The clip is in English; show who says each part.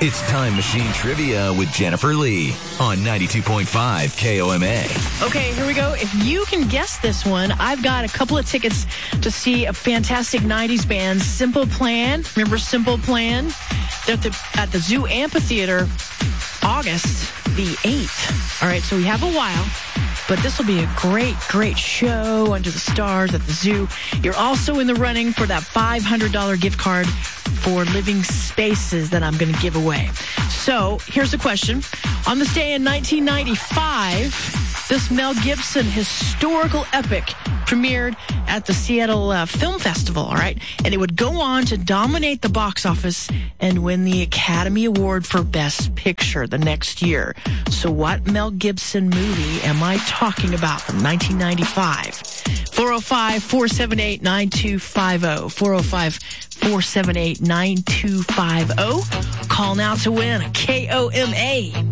Speaker 1: It's Time Machine Trivia with Jennifer Lee on 92.5 KOMA.
Speaker 2: Okay, here we go. If you can guess this one, I've got a couple of tickets to see a fantastic 90s band, Simple Plan. Remember Simple Plan? They're at the Zoo Amphitheater, August the 8th. All right, so we have a while, but this will be a great, great show under the stars at the zoo. You're also in the running for that $500 gift card for Living Spaces that I'm going to give away. So here's the question. On this day in 1995, this Mel Gibson historical epic premiered at the Seattle Film Festival, all right? And it would go on to dominate the box office and win the Academy Award for Best Picture the next year. So what Mel Gibson movie am I talking about from 1995? 405-478-9250. 405-478-9250. Call now to win a KOMA